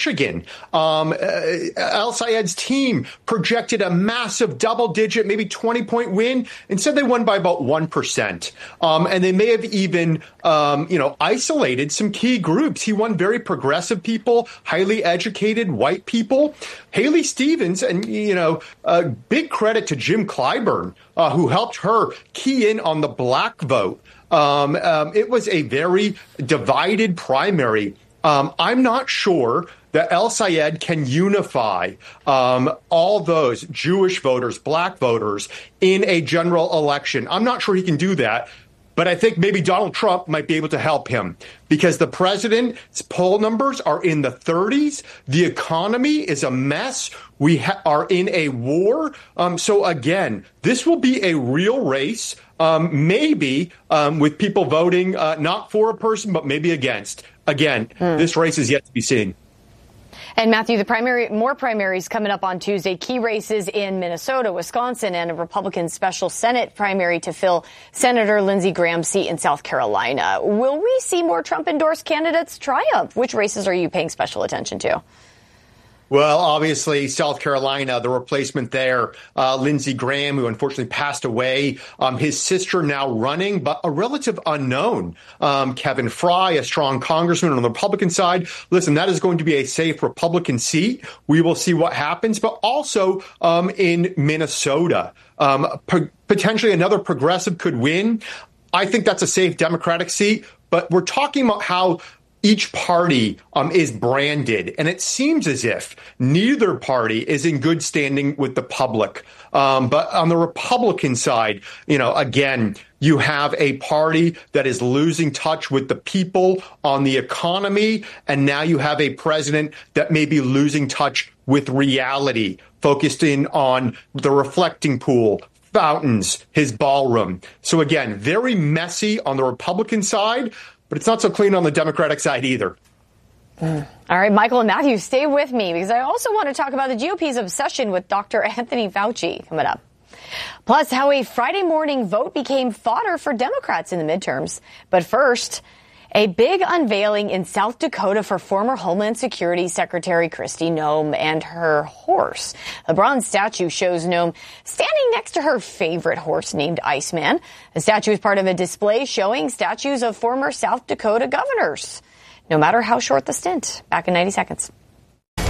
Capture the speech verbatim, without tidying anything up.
Michigan. Um, uh, El-Sayed's team projected a massive double-digit, maybe twenty-point win. Instead, they won by about one percent. Um, and they may have even, um, you know, isolated some key groups. He won very progressive people, highly educated white people. Haley Stevens, and, you know, uh, big credit to Jim Clyburn, uh, who helped her key in on the black vote. Um, um, it was a very divided primary. Um, I'm not sure that El-Sayed can unify um, all those Jewish voters, black voters in a general election. I'm not sure he can do that. But I think maybe Donald Trump might be able to help him because the president's poll numbers are in the thirties. The economy is a mess. We ha- are in a war. Um, so, again, this will be a real race, um, maybe um, with people voting uh, not for a person, but maybe against. Again, hmm. this race is yet to be seen. And Matthew, the primary, more primaries coming up on Tuesday. Key races in Minnesota, Wisconsin, and a Republican special Senate primary to fill Senator Lindsey Graham's seat in South Carolina. Will we see more Trump-endorsed candidates triumph? Which races are you paying special attention to? Well, obviously, South Carolina, the replacement there, uh, Lindsey Graham, who unfortunately passed away. Um, his sister now running, but a relative unknown. Um, Kevin Fry, a strong congressman on the Republican side. Listen, that is going to be a safe Republican seat. We will see what happens. But also um, in Minnesota, um, p- potentially another progressive could win. I think that's a safe Democratic seat. But we're talking about how each party um, is branded, and it seems as if neither party is in good standing with the public. Um, but on the Republican side, you know, again, you have a party that is losing touch with the people on the economy, and now you have a president that may be losing touch with reality, focused in on the reflecting pool, fountains, his ballroom. So again, very messy on the Republican side, but it's not so clean on the Democratic side either. Mm. All right, Michael and Matthew, stay with me because I also want to talk about the G O P's obsession with Doctor Anthony Fauci coming up. Plus, how a Friday morning vote became fodder for Democrats in the midterms. But first, a big unveiling in South Dakota for former Homeland Security Secretary Kristi Noem and her horse. The bronze statue shows Noem standing next to her favorite horse named Iceman. The statue is part of a display showing statues of former South Dakota governors, no matter how short the stint. Back in ninety seconds.